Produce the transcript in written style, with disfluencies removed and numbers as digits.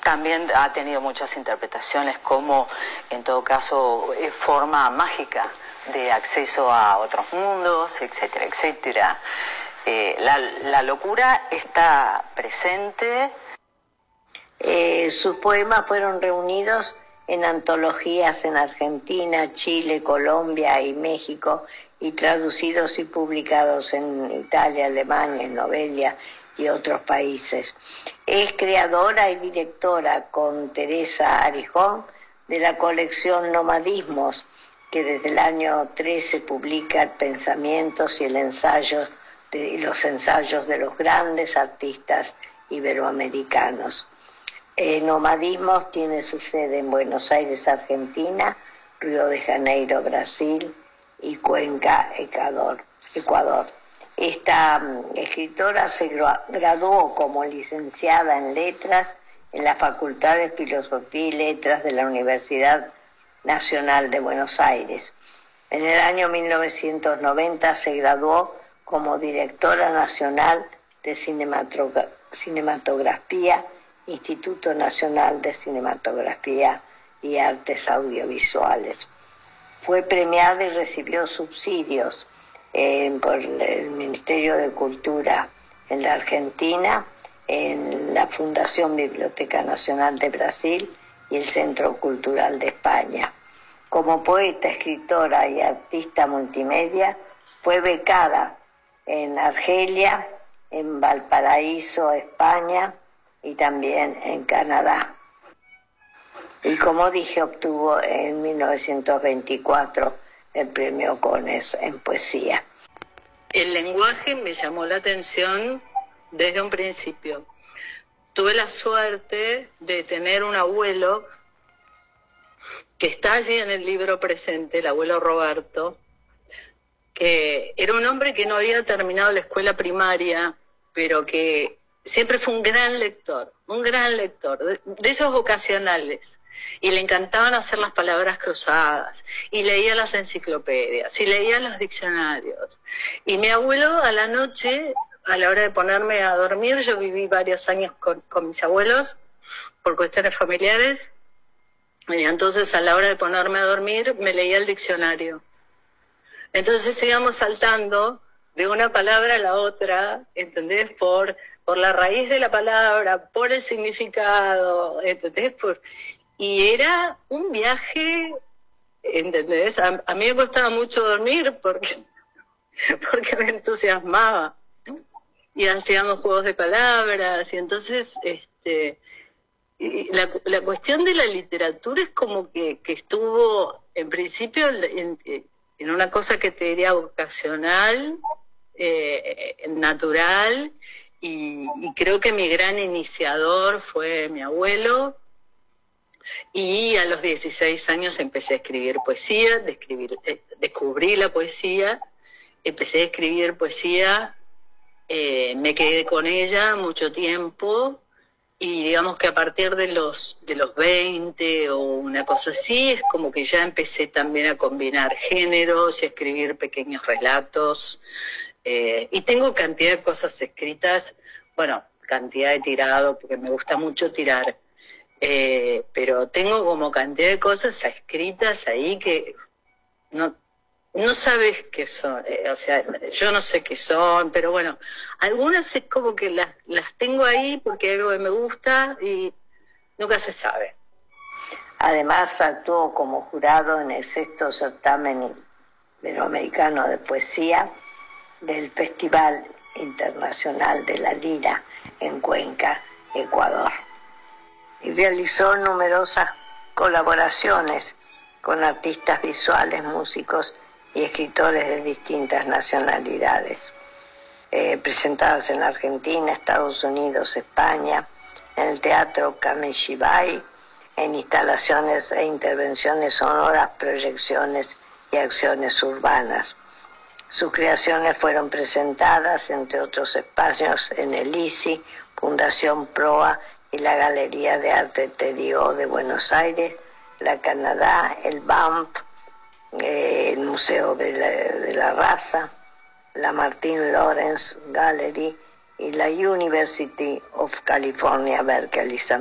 también ha tenido muchas interpretaciones como, en todo caso, forma mágica de acceso a otros mundos, etcétera, etcétera. La locura está presente. Sus poemas fueron reunidos en antologías en Argentina, Chile, Colombia y México, y traducidos y publicados en Italia, Alemania, Novelia y otros países. Es creadora y directora con Teresa Arijón de la colección Nomadismos, que desde el año 13 publica pensamientos y los ensayos de los grandes artistas iberoamericanos. Nomadismos tiene su sede en Buenos Aires, Argentina, Río de Janeiro, Brasil y Cuenca, Ecuador. Esta escritora se graduó como licenciada en Letras en la Facultad de Filosofía y Letras de la Universidad Nacional de Buenos Aires. En el año 1990 se graduó como directora nacional de cinematografía, Instituto Nacional de Cinematografía y Artes Audiovisuales. Fue premiada y recibió subsidios por el Ministerio de Cultura en la Argentina, en la Fundación Biblioteca Nacional de Brasil y el Centro Cultural de España. Como poeta, escritora y artista multimedia, fue becada en Argelia, en Valparaíso, España, y también en Canadá. Y como dije, obtuvo en 1924 el premio Cones en poesía. El lenguaje me llamó la atención desde un principio. Tuve la suerte de tener un abuelo que está allí en el libro presente, el abuelo Roberto, que era un hombre que no había terminado la escuela primaria, pero que siempre fue un gran lector, de esos ocasionales. Y le encantaban hacer las palabras cruzadas, y leía las enciclopedias, y leía los diccionarios. Y mi abuelo a la noche, a la hora de ponerme a dormir, yo viví varios años con mis abuelos, por cuestiones familiares, y entonces a la hora de ponerme a dormir me leía el diccionario. Entonces íbamos saltando de una palabra a la otra, ¿entendés? Por la raíz de la palabra, por el significado, ¿entendés? Y era un viaje, ¿entendés? A mí me costaba mucho dormir porque me entusiasmaba. Y hacíamos juegos de palabras, y entonces la cuestión de la literatura es como que estuvo, en principio, en una cosa que te diría vocacional, natural, y creo que mi gran iniciador fue mi abuelo. Y a los 16 años empecé a escribir poesía, descubrí la poesía, empecé a escribir poesía, me quedé con ella mucho tiempo, y digamos que a partir de los 20 o una cosa así, es como que ya empecé también a combinar géneros y a escribir pequeños relatos. Y tengo cantidad de cosas escritas, bueno, cantidad de tirado, porque me gusta mucho tirar, pero tengo como cantidad de cosas escritas ahí que no sabes qué son, o sea, yo no sé qué son, pero bueno, algunas es como que las tengo ahí porque es algo que me gusta y nunca se sabe. Además actuó como jurado en el 6º certamen iberoamericano de poesía del Festival Internacional de la Lira en Cuenca, Ecuador. Y realizó numerosas colaboraciones con artistas visuales, músicos y escritores de distintas nacionalidades, presentadas en Argentina, Estados Unidos, España, en el Teatro Kamishibai, en instalaciones e intervenciones sonoras, proyecciones y acciones urbanas. Sus creaciones fueron presentadas, entre otros espacios, en el ICI, Fundación Proa y la Galería de Arte TDO de Buenos Aires, la Canadá, el BAMF, el Museo de la Raza, la Martin Lawrence Gallery y la University of California, Berkeley,